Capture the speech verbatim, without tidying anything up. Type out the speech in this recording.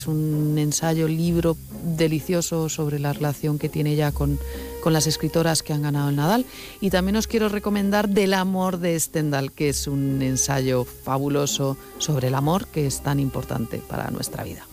Es un ensayo, libro delicioso sobre la relación que tiene ella con, con las escritoras que han ganado el Nadal. Y también os quiero recomendar Del amor de Stendhal, que es un ensayo fabuloso sobre el amor, que es tan importante para nuestra vida.